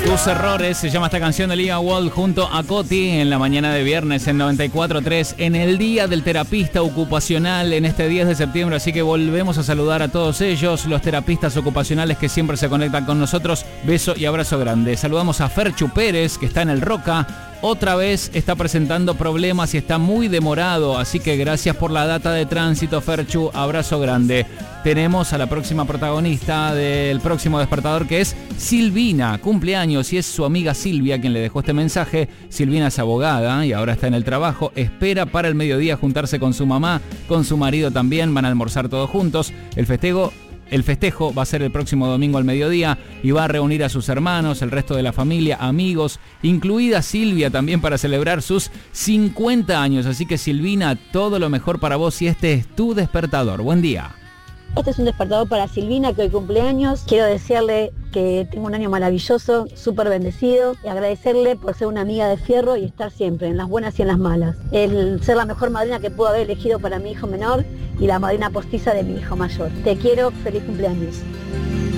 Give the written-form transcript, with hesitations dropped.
Tus errores, se llama esta canción de Liga Wall junto a Coti en la mañana de viernes en 94.3 en el Día del Terapista Ocupacional en este 10 de septiembre, así que volvemos a saludar a todos ellos, los terapistas ocupacionales que siempre se conectan con nosotros. Beso y abrazo grande. Saludamos a Ferchu Pérez, que está en el Roca. Otra vez está presentando problemas y está muy demorado, así que gracias por la data de tránsito, Ferchu, abrazo grande. Tenemos a la próxima protagonista del próximo despertador, que es Silvina, cumpleaños, y es su amiga Silvia quien le dejó este mensaje. Silvina es abogada y ahora está en el trabajo, espera para el mediodía juntarse con su mamá, con su marido también, van a almorzar todos juntos. El festejo va a ser el próximo domingo al mediodía y va a reunir a sus hermanos, el resto de la familia, amigos, incluida Silvia también, para celebrar sus 50 años. Así que Silvina, todo lo mejor para vos y este es tu despertador. Buen día. Este es un despertador para Silvina, que hoy cumpleaños. Quiero desearle que tenga un año maravilloso, súper bendecido, y agradecerle por ser una amiga de fierro y estar siempre, en las buenas y en las malas. El ser la mejor madrina que puedo haber elegido para mi hijo menor y la madrina postiza de mi hijo mayor. Te quiero, feliz cumpleaños.